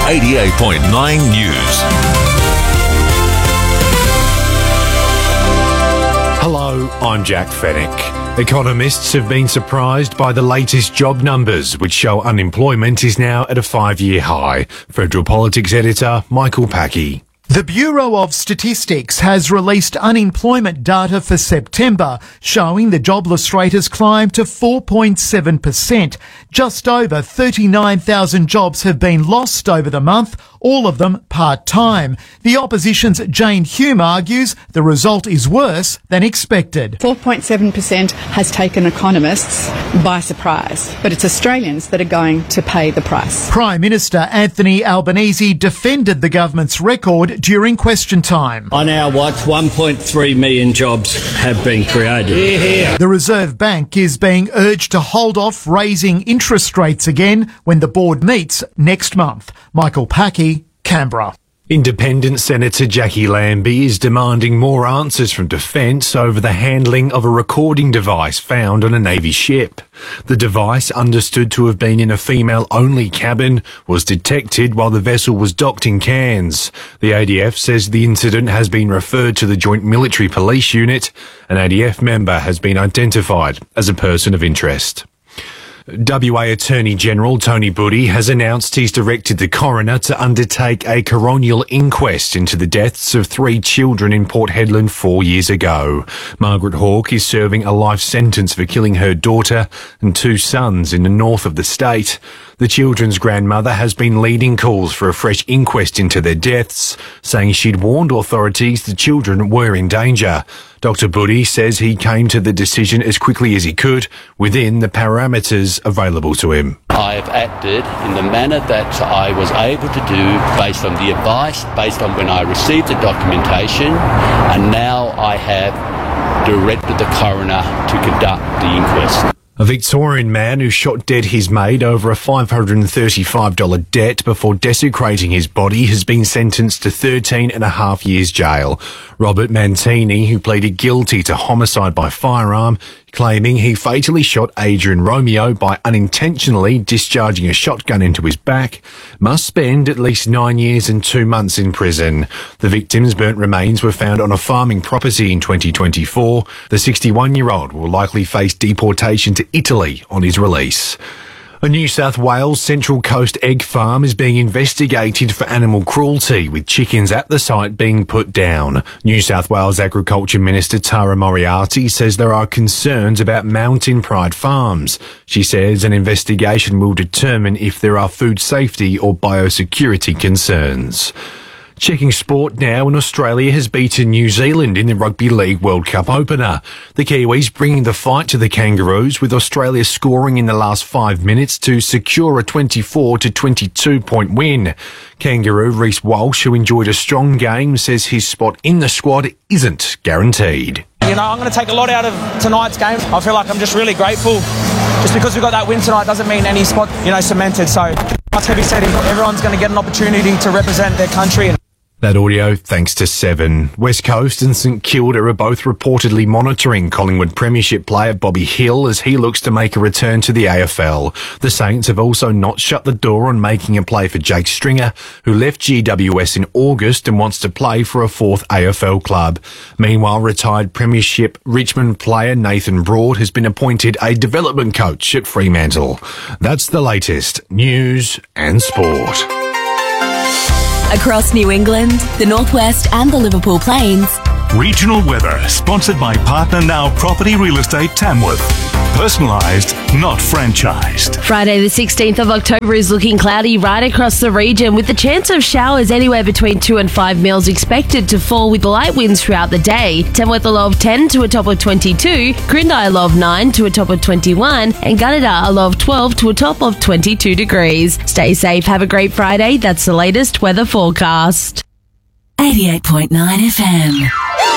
88.9 News. Hello, I'm Jack Fennick. Economists have been surprised by the latest job numbers, which show unemployment is now at a 5-year high. Federal Politics editor Michael Packey. The Bureau of Statistics has released unemployment data for September, showing the jobless rate has climbed to 4.7%. Just over 39,000 jobs have been lost over the month, all of them part-time. The opposition's Jane Hume argues the result is worse than expected. 4.7% has taken economists by surprise, but it's Australians that are going to pay the price. Prime Minister Anthony Albanese defended the government's record during question time. On our watch, 1.3 million jobs have been created. The Reserve Bank is being urged to hold off raising interest rates again when the board meets next month. Michael Packey, Canberra. Independent Senator Jackie Lambie is demanding more answers from Defence over the handling of a recording device found on a Navy ship. The device, understood to have been in a female-only cabin, was detected while the vessel was docked in Cairns. The ADF says the incident has been referred to the Joint Military Police Unit. An ADF member has been identified as a person of interest. WA Attorney-General Tony Buddy has announced he's directed the coroner to undertake a coronial inquest into the deaths of 3 children in Port Hedland 4 years ago. Margaret Hawke is serving a life sentence for killing her daughter and 2 sons in the north of the state. The children's grandmother has been leading calls for a fresh inquest into their deaths, saying she'd warned authorities the children were in danger. Dr. Buddy says he came to the decision as quickly as he could within the parameters available to him. I have acted in the manner that I was able to do based on the advice, based on when I received the documentation, and now I have directed the coroner to conduct the inquest. A Victorian man who shot dead his maid over a $535 debt before desecrating his body has been sentenced to 13.5 years jail. Robert Mantini, who pleaded guilty to homicide by firearm, claiming he fatally shot Adrian Romeo by unintentionally discharging a shotgun into his back, must spend at least 9 years and 2 months in prison. The victim's burnt remains were found on a farming property in 2024. The 61-year-old will likely face deportation to Italy on his release. A New South Wales Central Coast egg farm is being investigated for animal cruelty, with chickens at the site being put down. New South Wales Agriculture Minister Tara Moriarty says there are concerns about Mountain Pride farms. She says an investigation will determine if there are food safety or biosecurity concerns. Checking sport now, and Australia has beaten New Zealand in the Rugby League World Cup opener. The Kiwis bringing the fight to the Kangaroos, with Australia scoring in the last 5 minutes to secure a 24-22 point win. Kangaroo Reece Walsh, who enjoyed a strong game, says his spot in the squad isn't guaranteed. You know, I'm going to take a lot out of tonight's game. I feel like I'm just really grateful. Just because we got that win tonight doesn't mean any spot, cemented. So, like Heavy said, everyone's going to get an opportunity to represent their country. That audio thanks to Seven. West Coast and St Kilda are both reportedly monitoring Collingwood Premiership player Bobby Hill as he looks to make a return to the AFL. The Saints have also not shut the door on making a play for Jake Stringer, who left GWS in August and wants to play for a 4th AFL club. Meanwhile, retired Premiership Richmond player Nathan Broad has been appointed a development coach at Fremantle. That's the latest news and sport. Across New England, the Northwest and the Liverpool Plains. Regional weather, sponsored by Partner Now Property Real Estate Tamworth. Personalised, not franchised. Friday the 16th of October is looking cloudy right across the region, with the chance of showers anywhere between 2 and 5 mils expected to fall, with light winds throughout the day. Tamworth a low of 10 to a top of 22, Grindai a low of 9 to a top of 21, and Gunnedah a low of 12 to a top of 22 degrees. Stay safe, have a great Friday. That's the latest weather forecast. 88.9 FM.